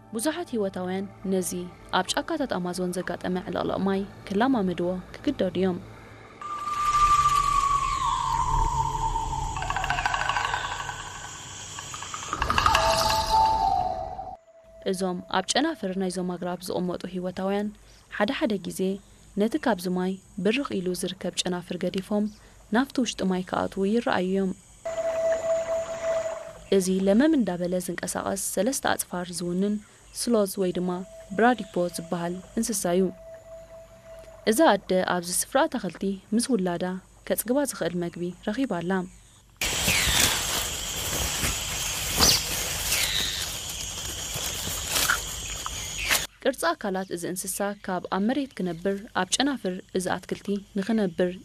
ብዙሓት ህይወታውያን ነዚ ኣብ ጫካታት ኣማዞን ዘጋጠመ ዕለቕለቕ ማይ ክላማምድዎ ክግደዱ እዮም። እዞም ኣብ ጨናፍር ናይዞም ኣግራብ ዝቕመጡ ህይወታውያን ሓደ ግዜ ነቲ ካብዚ ማይ ብርኽ ኢሉ ዝርከብ ጨናፍር ገዲፎም ናፍቲ ውሽጢ ማይ ከኣትዉ ይረኣዩ እዮም። እዚ ለመም እንዳበለ ዝንቀሳቐስ 3 ኣጽፋር ዝውንን ስሎዝ ወይ ድማ ብራዲፖ ዝበሃል እንስሳ እዩ። እዛ ኣደ ኣብዚ ስፍራ ተኽልቲ ምስ ውላዳ ከጽግባ ዝኽእል መግቢ ረኺባ ኣላ። ቅርጻ ኣካላት እዚ እንስሳ ካብ ኣብ መሬት ክነብር ኣብ ጨናፍር እዚ ኣትክልቲ ንኽነብር